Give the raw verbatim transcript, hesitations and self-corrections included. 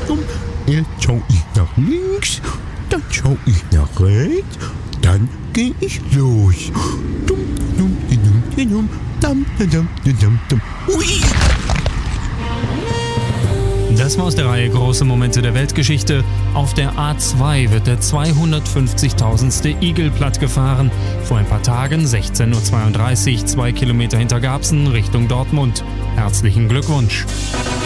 dumm. Erst schau ich nach links, dann schau ich nach rechts, dann geh ich los. Dumm, dumm, dumm, dumm, dumm, dumm, dumm, dumm. Ui! Das war aus der Reihe Große Momente der Weltgeschichte. Auf der A zwei wird der zweihundertfünfzigtausendste Igel platt gefahren. Vor ein paar Tagen, sechzehn Uhr zweiunddreißig, zwei Kilometer hinter Garbsen Richtung Dortmund. Herzlichen Glückwunsch!